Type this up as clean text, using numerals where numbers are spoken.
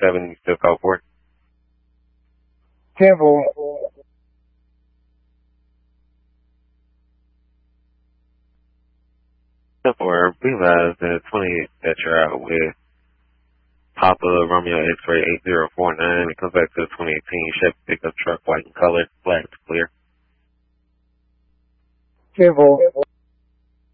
7, you still call for it? 10-4. Or realize the 20 that you're out with Papa Romeo X-Ray 8049. It comes back to the 2018 Chevy pickup truck, white in color, black to clear. 10-4.